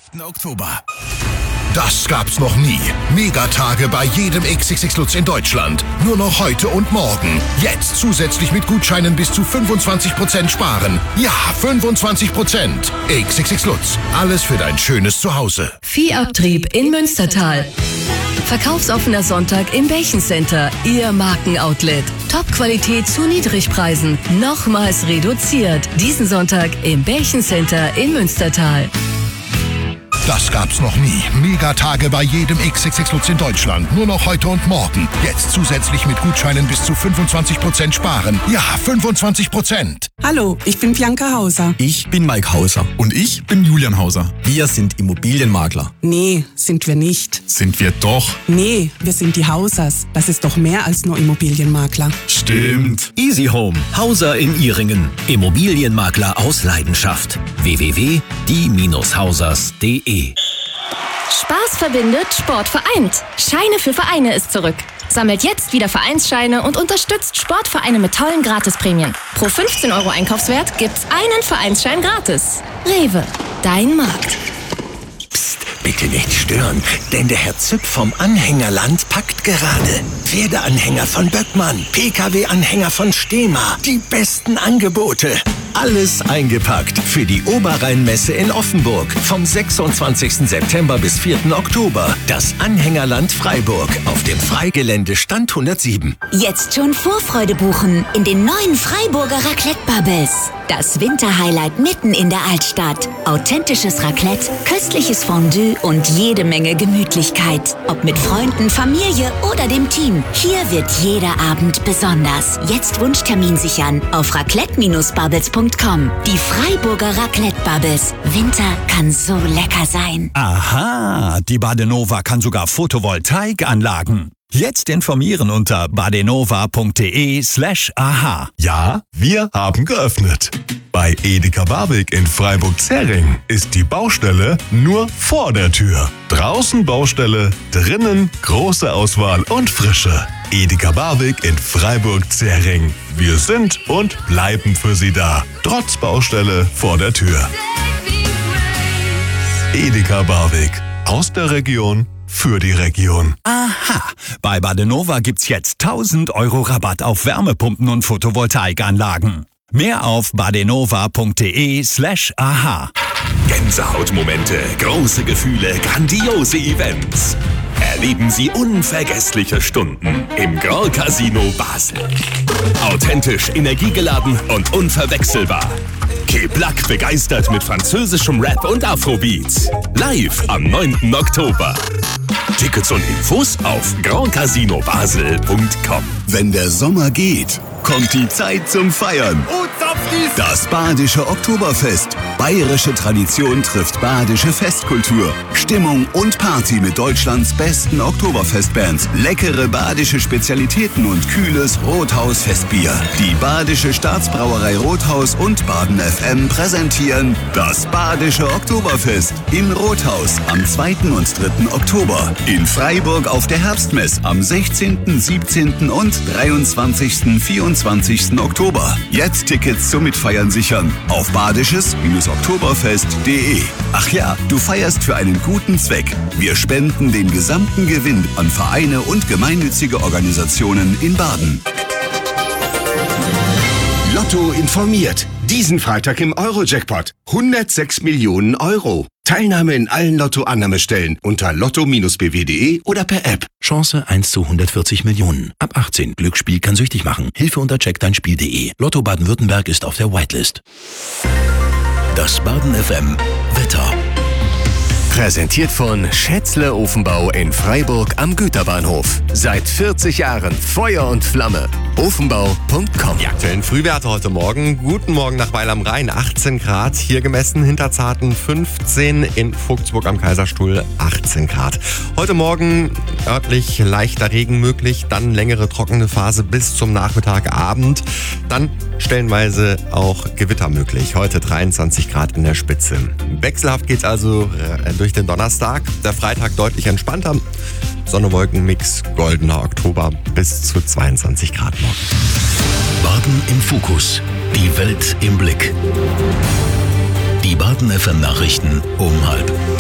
Oktober. Das gab's noch nie. Megatage bei jedem XXX Lutz in Deutschland. Nur noch heute und morgen. Jetzt zusätzlich mit Gutscheinen bis zu 25% sparen. Ja, 25%. XXX Lutz. Alles für dein schönes Zuhause. Viehabtrieb in Münstertal. Verkaufsoffener Sonntag im Bächen-Center. Ihr Markenoutlet. Top-Qualität zu Niedrigpreisen. Nochmals reduziert. Diesen Sonntag im Bächen-Center in Münstertal. Das gab's noch nie. Megatage bei jedem XXX Lutz in Deutschland. Nur noch heute und morgen. Jetzt zusätzlich mit Gutscheinen bis zu 25% sparen. Ja, 25%. Hallo, ich bin Bianca Hauser. Ich bin Mike Hauser. Und ich bin Julian Hauser. Wir sind Immobilienmakler. Nee, sind wir nicht. Sind wir doch. Nee, wir sind die Hausers. Das ist doch mehr als nur Immobilienmakler. Stimmt. Easy Home, Hauser in Ihringen. Immobilienmakler aus Leidenschaft. www.die-hausers.de. Spaß verbindet, Sport vereint. Scheine für Vereine ist zurück. Sammelt jetzt wieder Vereinsscheine und unterstützt Sportvereine mit tollen Gratisprämien. Pro 15 € Einkaufswert gibt's einen Vereinsschein gratis. Rewe, dein Markt. Psst, bitte nicht stören, denn der Herr Züpp vom Anhängerland packt gerade. Pferdeanhänger von Böckmann, Pkw-Anhänger von Stehma, die besten Angebote. Alles eingepackt für die Oberrheinmesse in Offenburg vom 26. September bis 4. Oktober. Das Anhängerland Freiburg auf dem Freigelände Stand 107. Jetzt schon Vorfreude buchen in den neuen Freiburger Raclette Bubbles. Das Winterhighlight mitten in der Altstadt. Authentisches Raclette, köstliches Fondue und jede Menge Gemütlichkeit. Ob mit Freunden, Familie oder dem Team. Hier wird jeder Abend besonders. Jetzt Wunschtermin sichern auf raclette-bubbles.com. Die Freiburger Raclette Bubbles. Winter kann so lecker sein. Aha, die Badenova kann sogar Photovoltaikanlagen. Jetzt informieren unter badenova.de/aha. Ja, wir haben geöffnet. Bei Edeka Barwig in Freiburg-Zering ist die Baustelle nur vor der Tür. Draußen Baustelle, drinnen große Auswahl und Frische. Edeka Barwig in Freiburg-Zering. Wir sind und bleiben für Sie da. Trotz Baustelle vor der Tür. Edeka Barwig. Aus der Region für die Region. Aha, bei Badenova gibt's jetzt 1.000 € Rabatt auf Wärmepumpen und Photovoltaikanlagen. Mehr auf badenova.de/aha. Gänsehautmomente, große Gefühle, grandiose Events. Erleben Sie unvergessliche Stunden im Grand Casino Basel. Authentisch, energiegeladen und unverwechselbar. Keblak begeistert mit französischem Rap und Afrobeats. Live am 9. Oktober. Tickets und Infos auf grandcasinobasel.com. Wenn der Sommer geht, kommt die Zeit zum Feiern. Das Badische Oktoberfest. Bayerische Tradition trifft badische Festkultur. Stimmung und Party mit Deutschlands besten Oktoberfestbands. Leckere badische Spezialitäten und kühles Rothaus-Festbier. Die Badische Staatsbrauerei Rothaus und Baden FM präsentieren das Badische Oktoberfest in Rothaus am 2. und 3. Oktober. In Freiburg auf der Herbstmess am 16., 17. und 23., 24. Oktober. Jetzt Tickets zum Mitfeiern sichern auf badisches-oktoberfest.de. Ach ja, du feierst für einen guten Zweck. Wir spenden den gesamten Gewinn an Vereine und gemeinnützige Organisationen in Baden. Lotto informiert. Diesen Freitag im Euro-Jackpot. 106 Millionen €. Teilnahme in allen Lotto-Annahmestellen unter lotto-bw.de oder per App. Chance 1 zu 140 Millionen. Ab 18. Glücksspiel kann süchtig machen. Hilfe unter checkdeinspiel.de. Lotto Baden-Württemberg ist auf der Whitelist. Das Baden FM Wetter. Präsentiert von Schätzle Ofenbau in Freiburg am Güterbahnhof. Seit 40 Jahren Feuer und Flamme. Ofenbau.com. Die aktuellen Frühwerte heute Morgen. Guten Morgen nach Weil am Rhein. 18 Grad. Hier gemessen Hinterzarten 15. In Vogtsburg am Kaiserstuhl 18 Grad. Heute Morgen örtlich leichter Regen möglich. Dann längere trockene Phase bis zum Nachmittag, Abend. Dann stellenweise auch Gewitter möglich. Heute 23 Grad in der Spitze. Wechselhaft geht's also durch den Donnerstag. Der Freitag deutlich entspannter. Sonne-Wolken-Mix, goldener Oktober bis zu 22 Grad morgen. Baden im Fokus. Die Welt im Blick. Die Baden FM Nachrichten um 12:30.